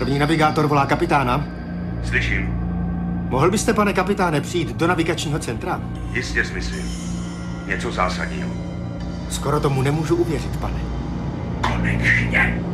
První navigátor volá kapitána. Slyším. Mohl byste, pane kapitáne, přijít do navigačního centra? Jistě, smysl. Něco zásadního. Skoro tomu nemůžu uvěřit, pane. Konečně.